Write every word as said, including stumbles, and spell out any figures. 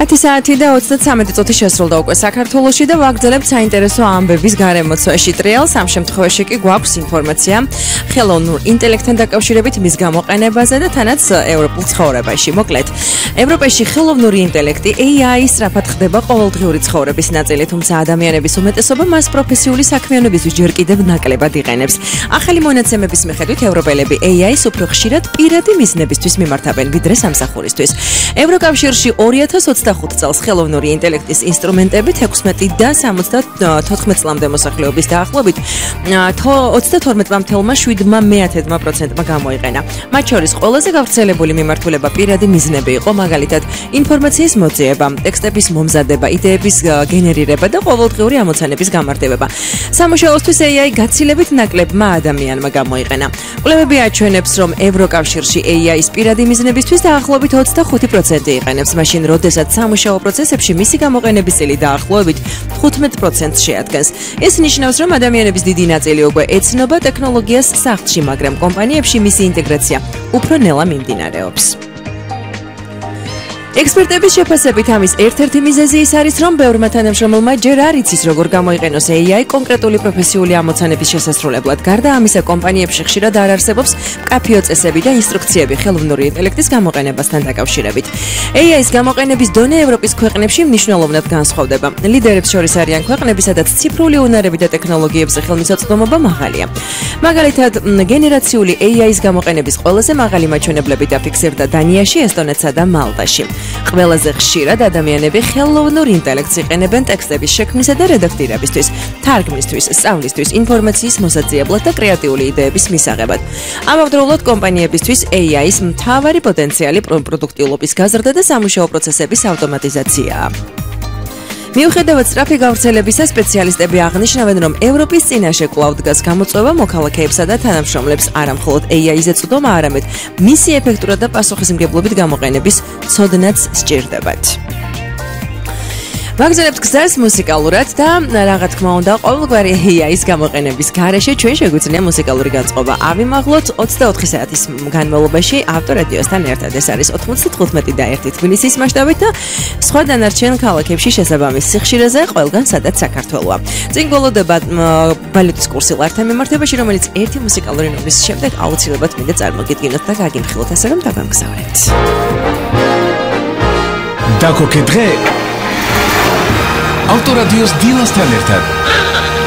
მეათე საათი და ოცდათვრამეტი წუთი შესრულდა უკვე საქართველოში და ვაგრძელებთ საინტერესო ამბების გარემოცვაში. ტრიალს ამ შემთხვევაში კი გვაქვს ინფორმაცია ხელოვნურ ინტელექტთან დაკავშირებით მის გამოყენებაზე და თანაც ევროპულ ცხოვრებაში. მოკლედ, ევროპაში ხელოვნური ინტელექტი A I სწრაფად ხდება ყოველდღიური ცხოვრების ნაწილი, თუმცა ადამიანების უმეტესობა მას პროფესიული საქმიანობისთვის ჯერ კიდევ ნაკლებად იყენებს. ახალი მონაცემების მიხედვით ევროპელები A I-ს უფრო ხშირად პირადი მიზნებისთვის მიმართავენ, ვიდრე სამსახურისთვის. ევროკავშირში ორი ათას ოცდახუთი წელს ხელოვნური ინტელექტის ინსტრუმენტებით ექვსმეტი და სამოცდათოთხმეტი წლამდე მოსახლეობის დაახლოებით ოცდათორმეტ თელა შვიდ მეათედა პროცენტმა გამოიყენა. მათ შორის ყველაზე გავრცელებული მიმართულება პირადი მიზნები იყო, მაგალითად, ინფორმაციის მოძიება, ტექსტების მომზადება, იდეების გენერირება და ყოველდღიური ამოცანების გამარტივება. სამუშაოსთვის A I გაცილებით ნაკლებმა ადამიანმა გამოიყენა. კვლევები აჩვენებს, რომ ევროკავშირში A I-ს პირადი მიზნებისთვის დაახლოებით ოცდახუთი პროცენტი იყენებს, მაშინ როდესაც სამუშაო პროცესებში მისი გამოყენების წილი დაახლოებით თხუთმეტ პროცენტს შეადგენს. ეს ნიშნავს, რომ ადამიანების დიდი ნაწილი უკვე ეცნობა ტექნოლოგიას სახლში, მაგრამ კომპანიებში მისი ინტეგრაცია უფრო ნელა მიმდინარეობს. ექსპერტების შეფასებით ამის ერთ-ერთი მიზეზი ის არის, რომ ბევრმა თანამშრომელმა ჯერ არ იცის, როგორ გამოიყენოს A I კონკრეტული პროფესიული ამოცანების შესასრულებლად. გარდა ამისა, კომპანიებში ხშირად არ არსებობს მკაფიო წესები და ინსტრუქციები ხელოვნური ინტელექტის გამოყენებასთან დაკავშირებით. A I-ს გამოყენების დონე ევროპის ქვეყნებში მნიშვნელოვნად განსხვავდება. ლიდერებს შორის არიან ქვეყნები, სადაც ციფრული უნარები და ტექნოლოგიებზე ხელმისაწვდომობა მაღალია. მაგალითად, გენერაციული A I-ს გამოყენების ყველაზე მაღალი მაჩვენებლები დაფიქსირდა დანიაში, ესტონეთსა და მალტაში. ყველაზე ხშირად ადამიანები ხელოვნურ ინტელექტს იყენებენ ტექსტების შექმნისა და რედაქტირებისთვის, თარგმნისთვის, სწავლისთვის, ინფორმაციის მოსაძიებლად და კრეატიული იდეების მისაღებად. ამავდროულად, კომპანიებისთვის A I-ს მთავარი პოტენციალი პროდუქტიულობის გაზრდა და სამუშაო პროცესების ავტომატიზაციაა. მიუხედავად სწრაფი გავრცელებისა, სპეციალისტები აღნიშნავენ, რომ ევროპის წინაშე კვლავ დგას გამოწვევა მოქალაქეებსა და თანამშრომლებს არა მხოლოდ A I-ზე წვდომა, არამედ მისი ეფექტურად და პასუხისმგებლობით გამოყენების ცოდნაც სჭირდებათ. ვაგრძელებთ გზას მუსიკალურად და რა თქმა უნდა, ყოველგვარი A I-ს გამოყენების გარეშე ჩვენ შეგვიძლია მუსიკალური განწყობა ავიმაღლოთ ოცდაოთხი საათის განმავლობაში ავტორადიოსთან ერთად. ეს არის ოთხმოცდათხუთმეტი და ერთი თბილისის მასშტაბით და სხვა დანარჩენ ქალაქებში შესაბამის სიხშირეზე ყველგან, სადაც საქართველოა. წინ გველოდება ბალეტის კურსი ლართან მიმართებაში, რომელიც ერთი მუსიკალური ნომრის შემდეგ აუცილებლად მინდა წარმოგიდგინოთ და გაგიმხილოთ, ასე რომ დაგამგზავრეთ. დაკოკე დღე ავტორადიოს დილასთან ერთად.